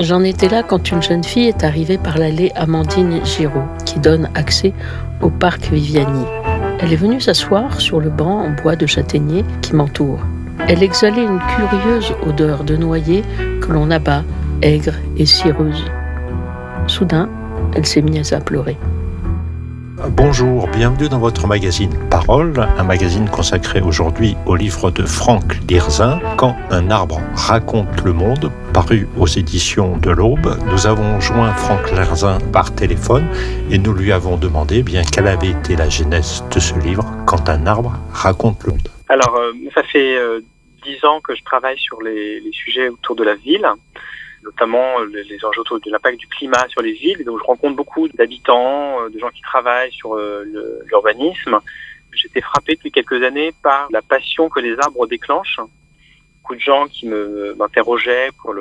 J'en étais là quand une jeune fille est arrivée par l'allée Amandine Giraud, qui donne accès au parc Viviani. Elle est venue s'asseoir sur le banc en bois de châtaignier qui m'entoure. Elle exhalait une curieuse odeur de noyer que l'on abat, aigre et cireuse. Soudain, elle s'est mise à pleurer. Bonjour, bienvenue dans votre magazine Parole, un magazine consacré aujourd'hui au livre de Franck Lirzin, Quand un arbre raconte le monde, paru aux éditions de l'Aube. Nous avons joint Franck Lirzin par téléphone et nous lui avons demandé quelle avait été la genèse de ce livre, Quand un arbre raconte le monde. Alors, ça fait 10 ans que je travaille sur les sujets autour de la ville, notamment les enjeux autour de l'impact du climat sur les villes. Et donc, je rencontre beaucoup d'habitants, de gens qui travaillent sur l'urbanisme. J'étais frappé depuis quelques années par la passion que les arbres déclenchent. Beaucoup de gens qui m'interrogeaient pour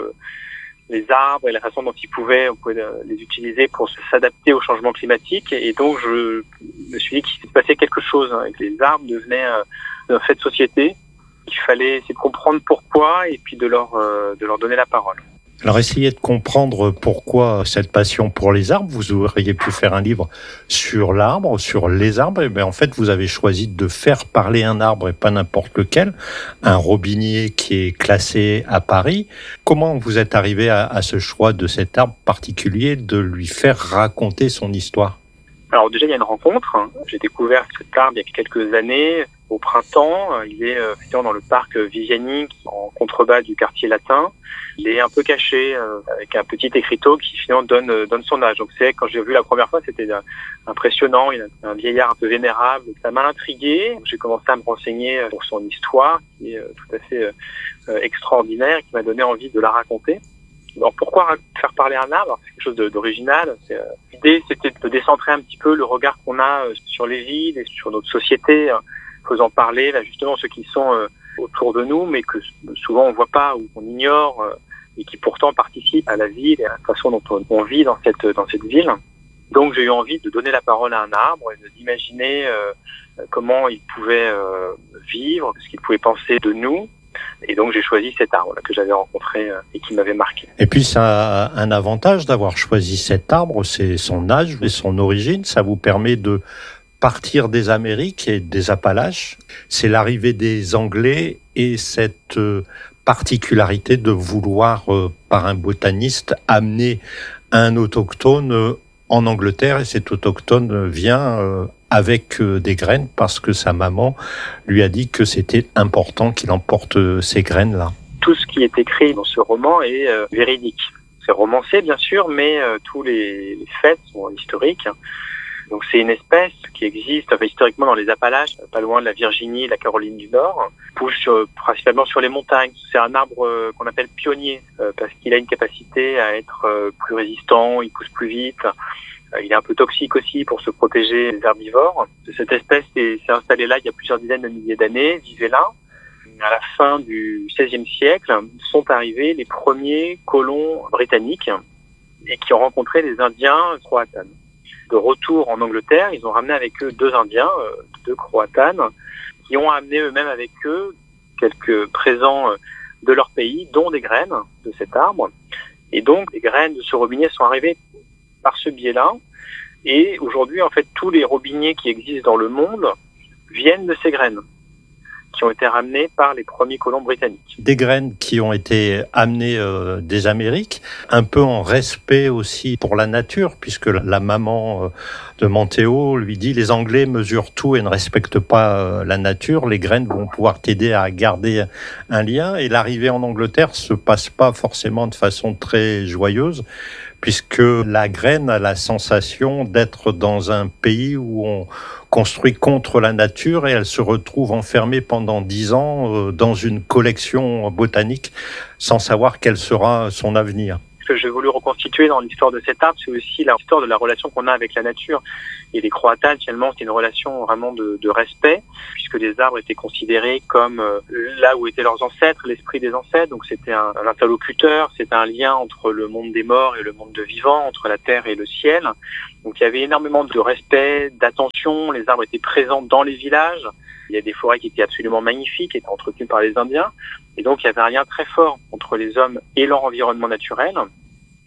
les arbres et la façon dont on pouvait les utiliser pour s'adapter au changement climatique. Et donc, je me suis dit qu'il se passait quelque chose, et que les arbres devenaient un fait de société, qu'il fallait essayer de comprendre pourquoi et puis de leur donner la parole. Alors, essayez de comprendre pourquoi cette passion pour les arbres. Vous auriez pu faire un livre sur l'arbre, sur les arbres. Et en fait, vous avez choisi de faire parler un arbre et pas n'importe lequel. Un robinier qui est classé à Paris. Comment vous êtes arrivé à ce choix de cet arbre particulier, de lui faire raconter son histoire ? Alors déjà, il y a une rencontre. J'ai découvert cet arbre il y a quelques années, au printemps. Il est effectivement dans le parc Viviani, en contrebas du quartier latin. Il est un peu caché, avec un petit écriteau qui finalement donne son âge. Donc quand j'ai vu la première fois, c'était impressionnant. Il a un vieillard un peu vénérable. Ça m'a intrigué. J'ai commencé à me renseigner sur son histoire, qui est tout à fait extraordinaire, qui m'a donné envie de la raconter. Alors pourquoi faire parler un arbre ? C'est quelque chose d'original. L'idée, c'était de décentrer un petit peu le regard qu'on a sur les villes et sur notre société, faisant parler justement ceux qui sont autour de nous, mais que souvent on voit pas ou qu'on ignore, et qui pourtant participent à la ville et à la façon dont on vit dans cette ville. Donc j'ai eu envie de donner la parole à un arbre et d'imaginer comment il pouvait vivre, ce qu'il pouvait penser de nous. Et donc j'ai choisi cet arbre que j'avais rencontré et qui m'avait marqué. Et puis ça a un avantage d'avoir choisi cet arbre, c'est son âge et son origine. Ça vous permet de partir des Amériques et des Appalaches. C'est l'arrivée des Anglais et cette particularité de vouloir, par un botaniste, amener un autochtone en Angleterre. Et cet autochtone vient avec des graines parce que sa maman lui a dit que c'était important qu'il emporte ces graines-là. Tout ce qui est écrit dans ce roman est véridique. C'est romancé, bien sûr, mais tous les faits sont historiques. Donc c'est une espèce qui existe historiquement dans les Appalaches, pas loin de la Virginie, la Caroline du Nord, pousse principalement sur les montagnes. C'est un arbre qu'on appelle pionnier parce qu'il a une capacité à être plus résistant, il pousse plus vite. Il est un peu toxique aussi pour se protéger des herbivores. Cette espèce s'est installée là il y a plusieurs dizaines de milliers d'années, vivait là. À la fin du XVIe siècle, sont arrivés les premiers colons britanniques et qui ont rencontré des Indiens croatanes. De retour en Angleterre, ils ont ramené avec eux 2 Indiens, 2 croatanes, qui ont amené eux-mêmes avec eux quelques présents de leur pays, dont des graines de cet arbre. Et donc, les graines de ce robinier sont arrivées par ce biais-là. Et aujourd'hui, en fait, tous les robiniers qui existent dans le monde viennent de ces graines qui ont été ramenées par les premiers colons britanniques. Des graines qui ont été amenées des Amériques, un peu en respect aussi pour la nature, puisque la maman de Montéo lui dit « Les Anglais mesurent tout et ne respectent pas la nature, les graines vont pouvoir t'aider à garder un lien ». Et l'arrivée en Angleterre se passe pas forcément de façon très joyeuse, puisque la graine a la sensation d'être dans un pays où on construit contre la nature et elle se retrouve enfermée pendant 10 ans dans une collection botanique sans savoir quel sera son avenir. Ce que j'ai voulu reconstituer dans l'histoire de cet arbre, c'est aussi l'histoire de la relation qu'on a avec la nature. Et les Croatanes, finalement, c'est une relation vraiment de respect, puisque les arbres étaient considérés comme là où étaient leurs ancêtres, l'esprit des ancêtres. Donc c'était un interlocuteur, c'était un lien entre le monde des morts et le monde de vivants, entre la terre et le ciel. Donc il y avait énormément de respect, d'attention. Les arbres étaient présents dans les villages. Il y a des forêts qui étaient absolument magnifiques, qui étaient entretenues par les Indiens. Et donc il y avait un lien très fort entre les hommes et leur environnement naturel.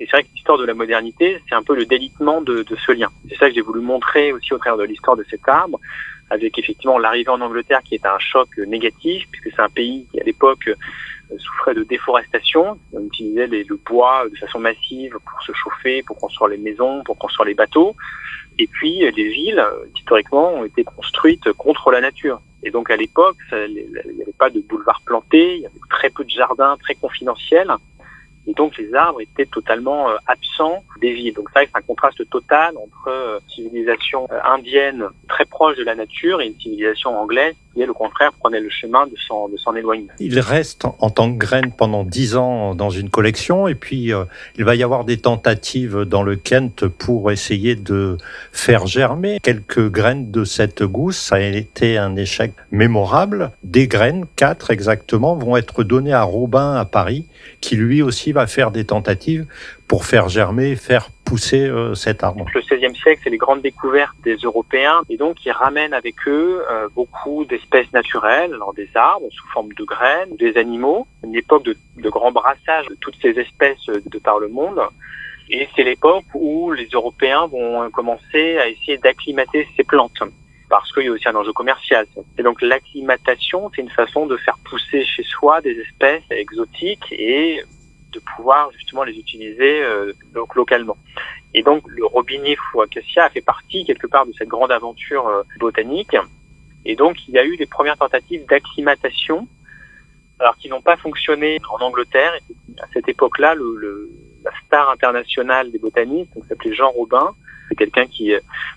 Et c'est vrai que l'histoire de la modernité, c'est un peu le délitement de ce lien. C'est ça que j'ai voulu montrer aussi au travers de l'histoire de cet arbre, avec effectivement l'arrivée en Angleterre qui est un choc négatif, puisque c'est un pays qui à l'époque souffrait de déforestation. On utilisait le bois de façon massive pour se chauffer, pour construire les maisons, pour construire les bateaux. Et puis les villes, historiquement, ont été construites contre la nature. Et donc à l'époque, il n'y avait pas de boulevards plantés, il y avait très peu de jardins très confidentiels. Et donc les arbres étaient totalement absents des villes. Donc c'est vrai que c'est un contraste total entre civilisation indienne très proche de la nature et une civilisation anglaise qui, elle, au contraire, prenait le chemin de s'en éloigner. Il reste en tant que graine pendant 10 ans dans une collection et puis il va y avoir des tentatives dans le Kent pour essayer de faire germer quelques graines de cette gousse. Ça a été un échec mémorable. Des graines, 4 exactement, vont être données à Robin à Paris, qui lui aussi va faire des tentatives pour faire germer, faire pousser cet arbre. Le XVIe siècle, c'est les grandes découvertes des Européens et donc ils ramènent avec eux beaucoup d'espèces naturelles, alors des arbres sous forme de graines, des animaux, une époque de grand brassage de toutes ces espèces de par le monde. Et c'est l'époque où les Européens vont commencer à essayer d'acclimater ces plantes, parce qu'il y a aussi un enjeu commercial. Et donc l'acclimatation, c'est une façon de faire pousser chez soi des espèces exotiques et de pouvoir justement les utiliser donc localement. Et donc le robinier fou acacia a fait partie quelque part de cette grande aventure botanique. Et donc il y a eu des premières tentatives d'acclimatation, alors qui n'ont pas fonctionné en Angleterre. Et à cette époque-là, la star internationale des botanistes, donc s'appelait Jean Robin, c'est quelqu'un qui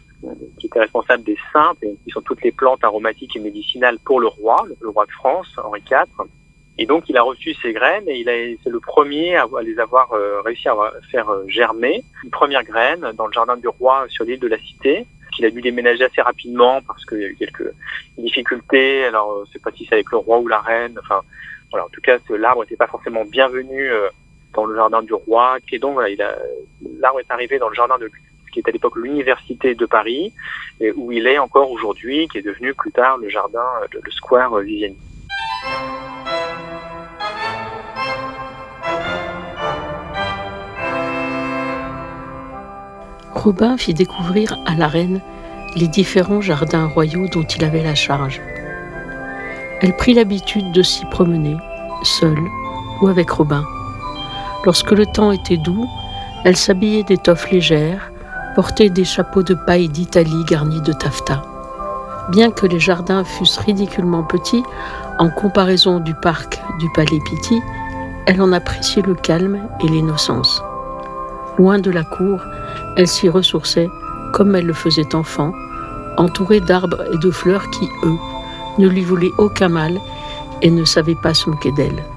était responsable des simples, qui sont toutes les plantes aromatiques et médicinales pour le roi de France, Henri IV. Et donc, il a reçu ces graines et c'est le premier à les avoir réussi à faire germer. Une première graine dans le jardin du roi sur l'île de la Cité, qu'il a dû déménager assez rapidement parce qu'il y a eu quelques difficultés. Alors, je sais pas si c'est avec le roi ou la reine. Enfin, voilà. En tout cas, l'arbre n'était pas forcément bienvenu dans le jardin du roi. Et donc, voilà, l'arbre est arrivé dans le jardin de ce qui est à l'époque l'université de Paris, et où il est encore aujourd'hui, qui est devenu plus tard le jardin, le square Viviani. Robin fit découvrir à la reine les différents jardins royaux dont il avait la charge. Elle prit l'habitude de s'y promener, seule ou avec Robin. Lorsque le temps était doux, elle s'habillait d'étoffes légères, portait des chapeaux de paille d'Italie garnis de taffetas. Bien que les jardins fussent ridiculement petits, en comparaison du parc du Palais Pitti, elle en appréciait le calme et l'innocence. Loin de la cour, elle s'y ressourçait, comme elle le faisait enfant, entourée d'arbres et de fleurs qui, eux, ne lui voulaient aucun mal et ne savaient pas se moquer d'elle.